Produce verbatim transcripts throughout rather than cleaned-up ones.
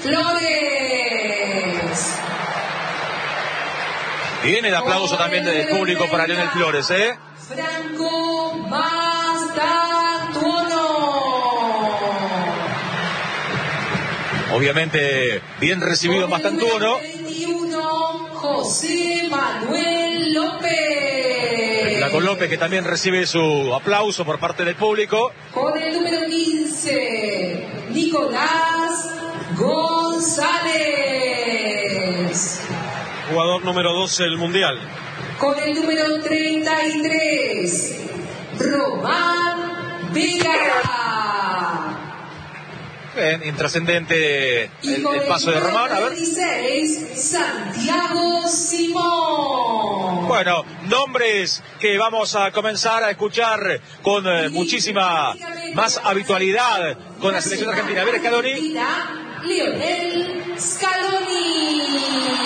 Flores. Viene el aplauso también del público para Lionel Flores, ¿eh? Franco Mastantuono. Obviamente, bien recibido Mastantuono. veintiuno, José Manuel López. La con López, que también recibe su aplauso por parte del público. Con el número quince, Nicolás González. Jugador número doce del Mundial. Con el número treinta y tres, Román Vega. Bien, intrascendente el, el paso de Román. A ver. veintiséis, Santiago Simón. Bueno, nombres que vamos a comenzar a escuchar con eh, muchísima más habitualidad con la selección argentina. A ver, Scaloni. Lionel Scaloni.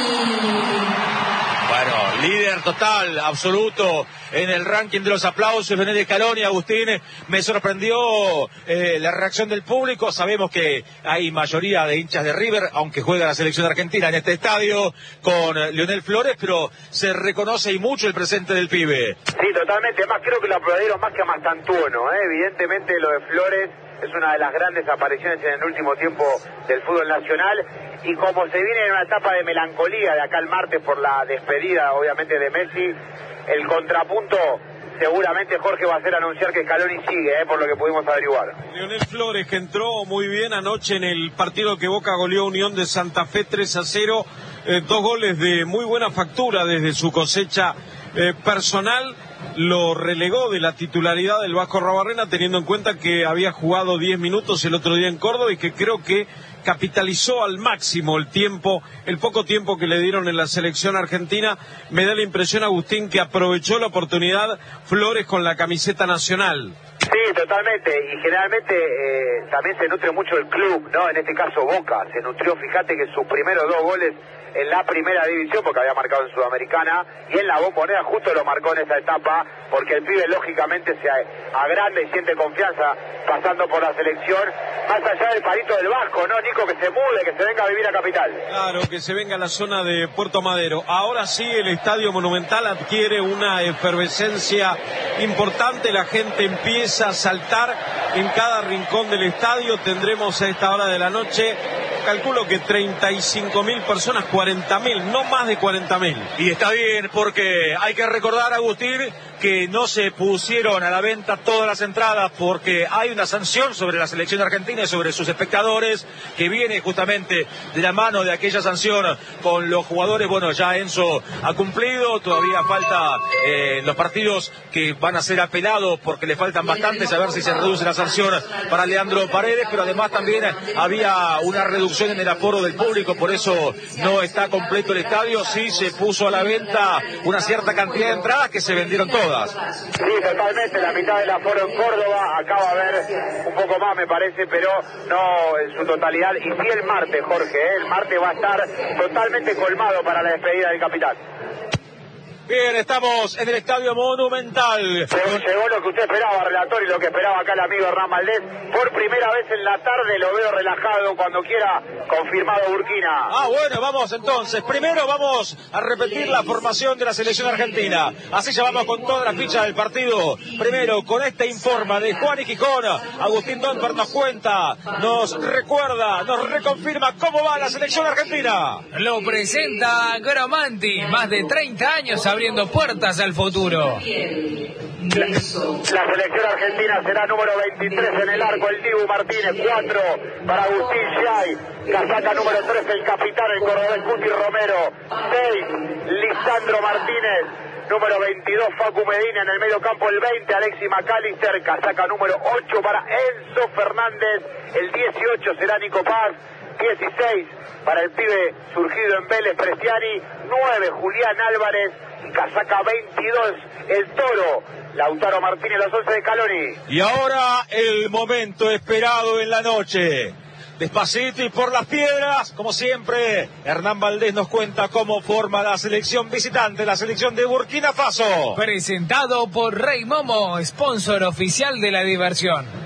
Bueno, líder total, absoluto en el ranking de los aplausos. Lionel Scaloni. Agustín, me sorprendió eh, la reacción del público. Sabemos que hay mayoría de hinchas de River, aunque juega la selección argentina en este estadio con eh, Lionel Flores, pero se reconoce y mucho el presente del pibe. Sí, totalmente. Más creo que lo aplaudieron más que a Mastantuono, ¿eh? Evidentemente lo de Flores es una de las grandes apariciones en el último tiempo del fútbol nacional, y como se viene en una etapa de melancolía de acá el martes por la despedida obviamente de Messi, el contrapunto seguramente, Jorge, va a ser anunciar que Scaloni sigue, eh, por lo que pudimos averiguar. Lionel Flores, que entró muy bien anoche en el partido que Boca goleó a Unión de Santa Fe tres a cero, eh, dos goles de muy buena factura desde su cosecha eh, personal. Lo relegó de la titularidad del Vasco Arruabarrena, teniendo en cuenta que había jugado diez minutos el otro día en Córdoba y que creo que capitalizó al máximo el tiempo, el poco tiempo que le dieron en la selección argentina. Me da la impresión, Agustín, que aprovechó la oportunidad Flores con la camiseta nacional. Sí, totalmente, y generalmente eh, también se nutre mucho el club, ¿no? En este caso Boca, se nutrió, fíjate que sus primeros dos goles en la primera división, porque había marcado en Sudamericana, y en la Bombonera justo lo marcó en esa etapa, porque el pibe lógicamente se agranda y siente confianza pasando por la selección, más allá del palito del Vasco, ¿no, Nico? Que se mude, que se venga a vivir a Capital. Claro, que se venga a la zona de Puerto Madero. Ahora sí, el Estadio Monumental adquiere una efervescencia importante, la gente empieza a saltar en cada rincón del estadio. Tendremos a esta hora de la noche, calculo que treinta y cinco mil personas, cuarenta mil, no más de cuarenta mil. Y está bien, porque hay que recordar, Agustín, que no se pusieron a la venta todas las entradas porque hay una sanción sobre la selección argentina y sobre sus espectadores, que viene justamente de la mano de aquella sanción con los jugadores. Bueno, ya Enzo ha cumplido, todavía falta eh, los partidos que van a ser apelados porque le faltan bastantes, a ver si se reduce la sanción para Leandro Paredes, pero además también había una reducción en el aforo del público, por eso no está completo el estadio. Sí se puso a la venta una cierta cantidad de entradas que se vendieron todas. Sí, totalmente, la mitad del aforo en Córdoba, acaba de haber un poco más me parece, pero no en su totalidad. Y sí el martes, Jorge, ¿eh? El martes va a estar totalmente colmado para la despedida del capitán. Bien, estamos en el Estadio Monumental. Llegó, llegó lo que usted esperaba, relator, y lo que esperaba acá el amigo Hernán Valdés. Por primera vez en la tarde lo veo relajado, cuando quiera, confirmado Burkina. Ah, bueno, vamos entonces. Primero vamos a repetir la formación de la selección argentina. Así ya vamos con toda la ficha del partido. Primero, con este informa de Juan y Gijón, Agustín Donper nos cuenta, nos recuerda, nos reconfirma cómo va la selección argentina. Lo presenta Gromanti, más de treinta años abriendo puertas al futuro. La, la selección argentina será número veintitrés en el arco, el Dibu Martínez, cuatro para Agustín Yay, casaca número tres el capitán, el cordobés Cuti Romero, seis Lisandro Martínez, número veintidós Facu Medina, en el medio campo el veinte Alexis McAllister, casaca número ocho para Enzo Fernández, el dieciocho será Nico Paz, dieciséis para el pibe surgido en Vélez Prestiani, nueve Julián Álvarez, casaca veintidós el Toro Lautaro Martínez, los once de Scaloni. Y ahora el momento esperado en la noche. Despacito y por las piedras, como siempre, Hernán Valdés nos cuenta cómo forma la selección visitante, la selección de Burkina Faso. Presentado por Rey Momo, sponsor oficial de la diversión.